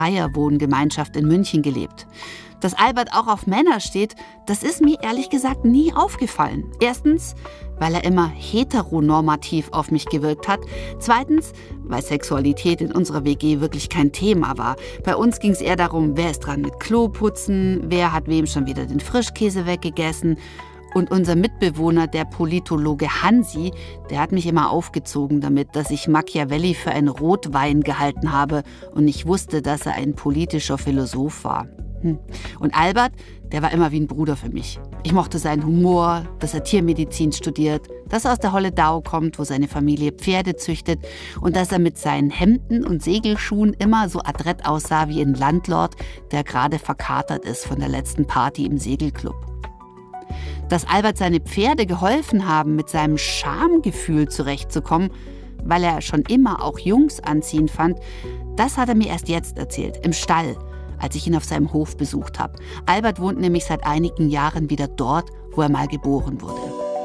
Dreierwohngemeinschaft in München gelebt. Dass Albert auch auf Männer steht, das ist mir ehrlich gesagt nie aufgefallen. Erstens, weil er immer heteronormativ auf mich gewirkt hat. Zweitens, weil Sexualität in unserer WG wirklich kein Thema war. Bei uns ging es eher darum, wer ist dran mit Kloputzen, wer hat wem schon wieder den Frischkäse weggegessen. Und unser Mitbewohner, der Politologe Hansi, der hat mich immer aufgezogen damit, dass ich Machiavelli für einen Rotwein gehalten habe und nicht wusste, dass er ein politischer Philosoph war. Und Albert, der war immer wie ein Bruder für mich. Ich mochte seinen Humor, dass er Tiermedizin studiert, dass er aus der Holledau kommt, wo seine Familie Pferde züchtet und dass er mit seinen Hemden und Segelschuhen immer so adrett aussah wie ein Landlord, der gerade verkatert ist von der letzten Party im Segelclub. Dass Albert seine Pferde geholfen haben, mit seinem Schamgefühl zurechtzukommen, weil er schon immer auch Jungs anziehend fand, das hat er mir erst jetzt erzählt, im Stall, als ich ihn auf seinem Hof besucht habe. Albert wohnt nämlich seit einigen Jahren wieder dort, wo er mal geboren wurde.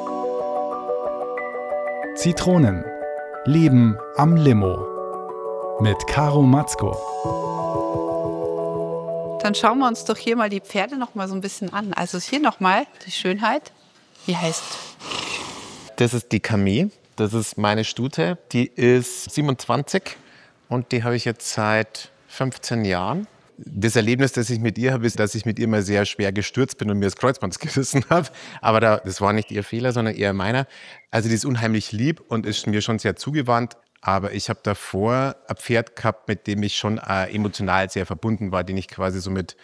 Zitronen. Leben am Limo. Mit Caro Matzko. Dann schauen wir uns doch hier mal die Pferde noch mal so ein bisschen an. Also hier noch mal die Schönheit. Wie heißt? Das ist die Camille. Das ist meine Stute. Die ist 27 und die habe ich jetzt seit 15 Jahren. Das Erlebnis, das ich mit ihr habe, ist, dass ich mit ihr mal sehr schwer gestürzt bin und mir das Kreuzband gerissen habe. Aber das war nicht ihr Fehler, sondern eher meiner. Also die ist unheimlich lieb und ist mir schon sehr zugewandt. Aber ich habe davor ein Pferd gehabt, mit dem ich schon emotional sehr verbunden war, den ich quasi so mit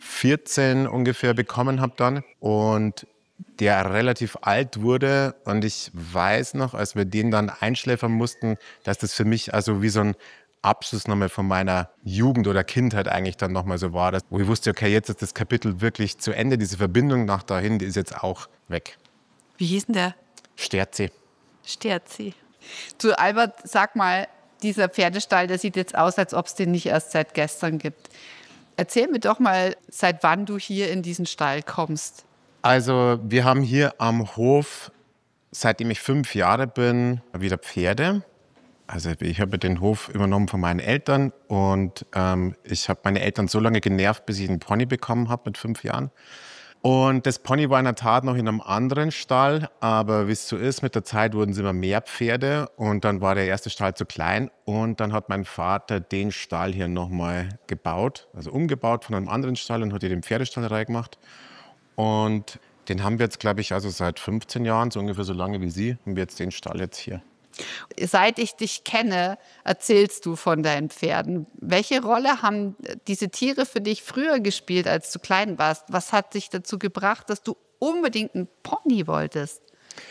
14 ungefähr bekommen habe dann. Und der relativ alt wurde. Und ich weiß noch, als wir den dann einschläfern mussten, dass das für mich also wie so ein Abschluss nochmal von meiner Jugend oder Kindheit eigentlich dann nochmal so war, wo ich wusste, okay, jetzt ist das Kapitel wirklich zu Ende, diese Verbindung nach dahin, die ist jetzt auch weg. Wie hieß denn der? Sterzi. Sterzi. Du, Albert, sag mal, dieser Pferdestall, der sieht jetzt aus, als ob es den nicht erst seit gestern gibt. Erzähl mir doch mal, seit wann du hier in diesen Stall kommst. Also wir haben hier am Hof, seitdem ich 5 Jahre bin, wieder Pferde. Also ich habe den Hof übernommen von meinen Eltern und ich habe meine Eltern so lange genervt, bis ich einen Pony bekommen habe mit 5 Jahren. Und das Pony war in der Tat noch in einem anderen Stall, aber wie es so ist, mit der Zeit wurden es immer mehr Pferde und dann war der erste Stall zu klein und dann hat mein Vater den Stall hier nochmal gebaut, also umgebaut von einem anderen Stall und hat hier den Pferdestall reingemacht. Und den haben wir jetzt, glaube ich, also seit 15 Jahren, so ungefähr so lange wie Sie, haben wir jetzt den Stall jetzt hier. Seit ich dich kenne, erzählst du von deinen Pferden. Welche Rolle haben diese Tiere für dich früher gespielt, als du klein warst? Was hat dich dazu gebracht, dass du unbedingt einen Pony wolltest?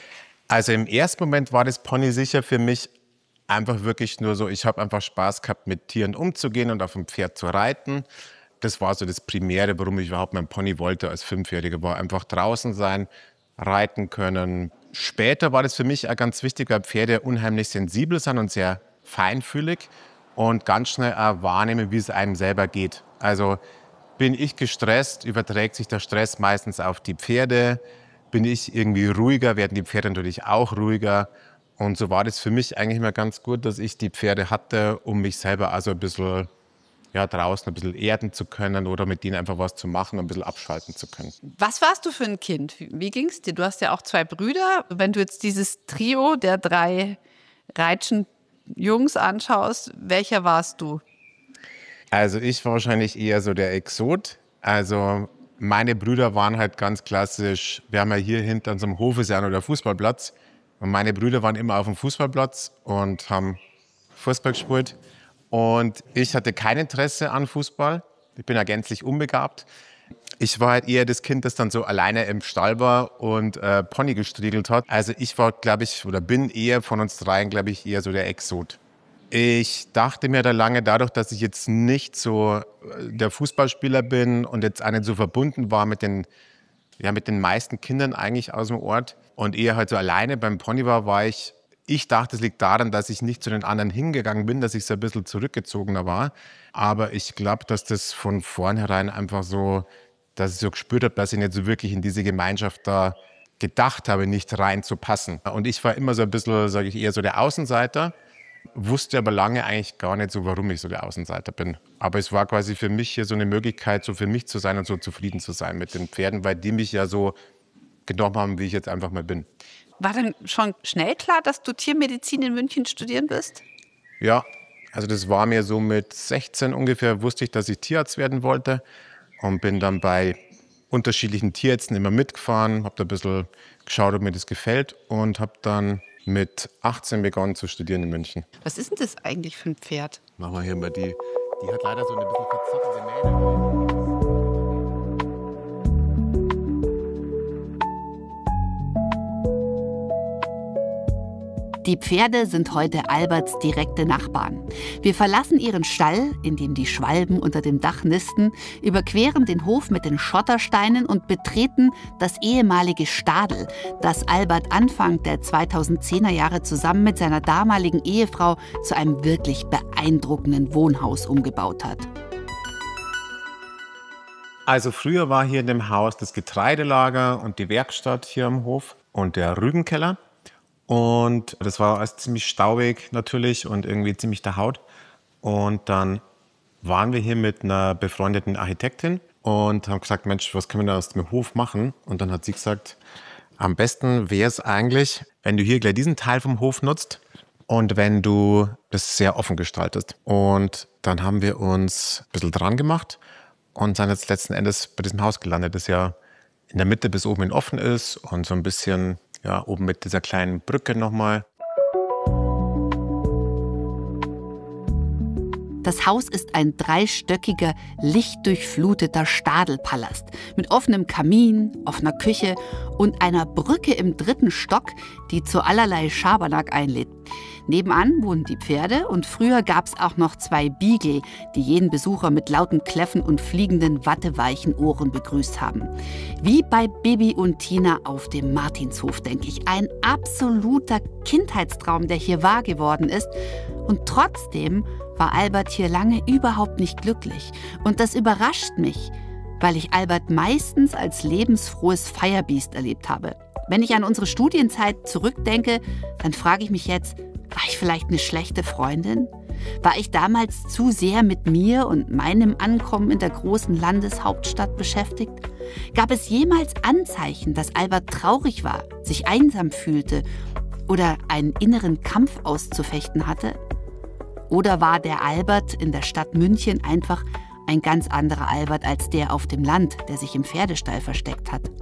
Also im ersten Moment war das Pony sicher für mich einfach wirklich nur so, ich habe einfach Spaß gehabt, mit Tieren umzugehen und auf dem Pferd zu reiten. Das war so das Primäre, warum ich überhaupt meinen Pony wollte als 5-Jähriger, war einfach draußen sein, reiten können. Später war das für mich auch ganz wichtig, weil Pferde unheimlich sensibel sind und sehr feinfühlig und ganz schnell auch wahrnehmen, wie es einem selber geht. Also bin ich gestresst, überträgt sich der Stress meistens auf die Pferde. Bin ich irgendwie ruhiger, werden die Pferde natürlich auch ruhiger. Und so war das für mich eigentlich immer ganz gut, dass ich die Pferde hatte, um mich selber also ein bisschen draußen ein bisschen erden zu können oder mit denen einfach was zu machen, ein bisschen abschalten zu können. Was warst du für ein Kind? Wie ging es dir? Du hast ja auch 2 Brüder. Wenn du jetzt dieses Trio der 3 Reitschen Jungs anschaust, welcher warst du? Also ich war wahrscheinlich eher so der Exot. Also meine Brüder waren halt ganz klassisch, wir haben ja hier hinter unserem Hof ist ja noch der Fußballplatz. Und meine Brüder waren immer auf dem Fußballplatz und haben Fußball gespielt. Und ich hatte kein Interesse an Fußball. Ich bin ja gänzlich unbegabt. Ich war halt eher das Kind, das dann so alleine im Stall war und Pony gestriegelt hat. Also ich war, glaube ich, oder bin eher von uns dreien, glaube ich, eher so der Exot. Ich dachte mir da lange, dadurch, dass ich jetzt nicht so der Fußballspieler bin und jetzt auch nicht so verbunden war mit den meisten Kindern eigentlich aus dem Ort und eher halt so alleine beim Pony war ich dachte, es liegt daran, dass ich nicht zu den anderen hingegangen bin, dass ich so ein bisschen zurückgezogener war. Aber ich glaube, dass das von vornherein einfach so, dass ich so gespürt habe, dass ich nicht so wirklich in diese Gemeinschaft da gedacht habe, nicht reinzupassen. Und ich war immer so ein bisschen, sage ich, eher so der Außenseiter. wusste aber lange eigentlich gar nicht so, warum ich so der Außenseiter bin. Aber es war quasi für mich hier so eine Möglichkeit, so für mich zu sein und so zufrieden zu sein mit den Pferden, weil die mich ja so genommen haben, wie ich jetzt einfach mal bin. War dann schon schnell klar, dass du Tiermedizin in München studieren wirst? Ja, also das war mir so mit 16 ungefähr, wusste ich, dass ich Tierarzt werden wollte und bin dann bei unterschiedlichen Tierärzten immer mitgefahren, habe da ein bisschen geschaut, ob mir das gefällt und habe dann mit 18 begonnen zu studieren in München. Was ist denn das eigentlich für ein Pferd? Machen wir hier mal die hat leider so eine bisschen verzottelte Mähne. Die Pferde sind heute Alberts direkte Nachbarn. Wir verlassen ihren Stall, in dem die Schwalben unter dem Dach nisten, überqueren den Hof mit den Schottersteinen und betreten das ehemalige Stadel, das Albert Anfang der 2010er Jahre zusammen mit seiner damaligen Ehefrau zu einem wirklich beeindruckenden Wohnhaus umgebaut hat. Also früher war hier in dem Haus das Getreidelager und die Werkstatt hier am Hof und der Rübenkeller. Und das war alles ziemlich staubig natürlich und irgendwie ziemlich der Haut. Und dann waren wir hier mit einer befreundeten Architektin und haben gesagt, Mensch, was können wir da aus dem Hof machen? Und dann hat sie gesagt, am besten wäre es eigentlich, wenn du hier gleich diesen Teil vom Hof nutzt und wenn du das sehr offen gestaltest. Und dann haben wir uns ein bisschen dran gemacht und sind jetzt letzten Endes bei diesem Haus gelandet, das ja in der Mitte bis oben hin offen ist und so ein bisschen, ja, oben mit dieser kleinen Brücke nochmal. Das Haus ist ein dreistöckiger, lichtdurchfluteter Stadelpalast mit offenem Kamin, offener Küche und einer Brücke im 3. Stock, die zu allerlei Schabernack einlädt. Nebenan wohnen die Pferde und früher gab es auch noch 2 Beagle, die jeden Besucher mit lauten Kläffen und fliegenden, watteweichen Ohren begrüßt haben. Wie bei Bibi und Tina auf dem Martinshof, denke ich. Ein absoluter Kindheitstraum, der hier wahr geworden ist. Und trotzdem war Albert hier lange überhaupt nicht glücklich. Und das überrascht mich, weil ich Albert meistens als lebensfrohes Firebeast erlebt habe. Wenn ich an unsere Studienzeit zurückdenke, dann frage ich mich jetzt, war ich vielleicht eine schlechte Freundin? War ich damals zu sehr mit mir und meinem Ankommen in der großen Landeshauptstadt beschäftigt? Gab es jemals Anzeichen, dass Albert traurig war, sich einsam fühlte oder einen inneren Kampf auszufechten hatte? Oder war der Albert in der Stadt München einfach ein ganz anderer Albert als der auf dem Land, der sich im Pferdestall versteckt hat?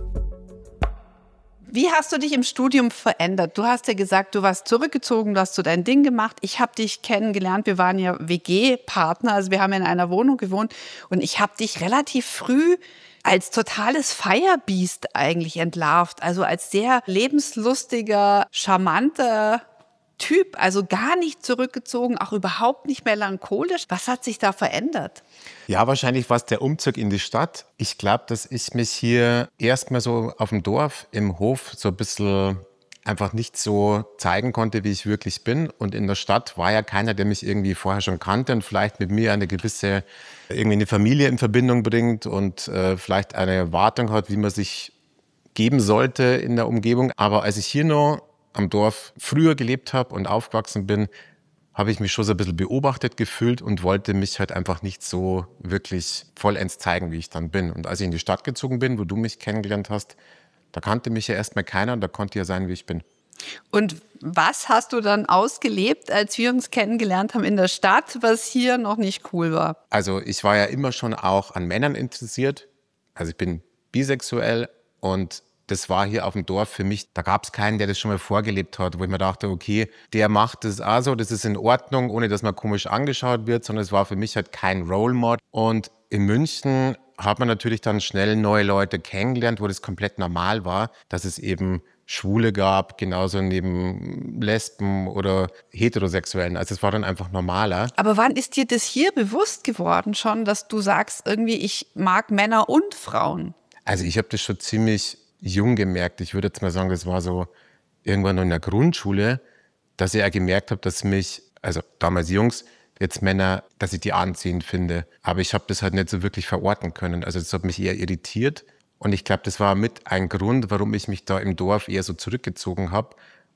Wie hast du dich im Studium verändert? Du hast ja gesagt, du warst zurückgezogen, du hast so dein Ding gemacht. Ich habe dich kennengelernt, wir waren ja WG-Partner, also wir haben in einer Wohnung gewohnt. Und ich habe dich relativ früh als totales Firebeast eigentlich entlarvt. Also als sehr lebenslustiger, charmanter Typ, also gar nicht zurückgezogen, auch überhaupt nicht melancholisch. Was hat sich da verändert? Ja, wahrscheinlich war es der Umzug in die Stadt. Ich glaube, dass ich mich hier erstmal so auf dem Dorf, im Hof, so ein bisschen einfach nicht so zeigen konnte, wie ich wirklich bin. Und in der Stadt war ja keiner, der mich irgendwie vorher schon kannte und vielleicht mit mir irgendwie eine Familie in Verbindung bringt und vielleicht eine Erwartung hat, wie man sich geben sollte in der Umgebung. Aber als ich hier noch am Dorf früher gelebt habe und aufgewachsen bin, habe ich mich schon so ein bisschen beobachtet gefühlt und wollte mich halt einfach nicht so wirklich vollends zeigen, wie ich dann bin. Und als ich in die Stadt gezogen bin, wo du mich kennengelernt hast, da kannte mich ja erstmal keiner und da konnte ja sein, wie ich bin. Und was hast du dann ausgelebt, als wir uns kennengelernt haben in der Stadt, was hier noch nicht cool war? Also ich war ja immer schon auch an Männern interessiert. Also ich bin bisexuell und das war hier auf dem Dorf für mich, da gab es keinen, der das schon mal vorgelebt hat, wo ich mir dachte, okay, der macht das also, das ist in Ordnung, ohne dass man komisch angeschaut wird, sondern es war für mich halt kein Role Model. Und in München hat man natürlich dann schnell neue Leute kennengelernt, wo das komplett normal war, dass es eben Schwule gab, genauso neben Lesben oder Heterosexuellen. Also es war dann einfach normaler. Aber wann ist dir das hier bewusst geworden schon, dass du sagst, irgendwie ich mag Männer und Frauen? Also ich habe das schon ziemlich jung gemerkt. Ich würde jetzt mal sagen, das war so irgendwann noch in der Grundschule, dass ich auch gemerkt habe, dass mich, also damals Jungs, jetzt Männer, dass ich die anziehend finde. Aber ich habe das halt nicht so wirklich verorten können. Also das hat mich eher irritiert. Und ich glaube, das war mit ein Grund, warum ich mich da im Dorf eher so zurückgezogen habe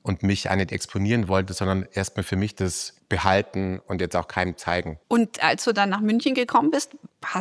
und mich auch nicht exponieren wollte, sondern erstmal für mich das behalten und jetzt auch keinem zeigen. Und als du dann nach München gekommen bist,